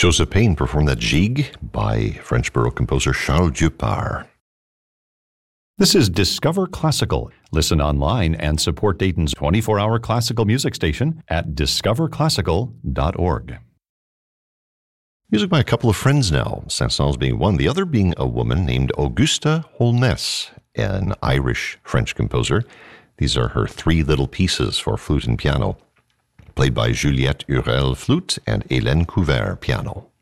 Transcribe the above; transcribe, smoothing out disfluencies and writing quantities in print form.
Joseph Payne performed that Gigue by French Baroque composer Charles Dupart. This is Discover Classical. Listen online and support Dayton's 24-hour classical music station at discoverclassical.org. Music by a couple of friends now, Saint-Saëns being one, the other being a woman named Augusta Holness, an Irish-French composer. These are her three little pieces for flute and piano, played by Juliette Hurel flute and Hélène Couvert piano.